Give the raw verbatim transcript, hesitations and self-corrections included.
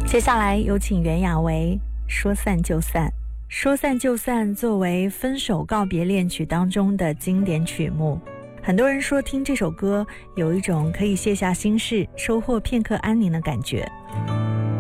接下来有请袁娅维说散就散。说散就散作为分手告别恋曲当中的经典曲目，很多人说听这首歌有一种可以卸下心事收获片刻安宁的感觉。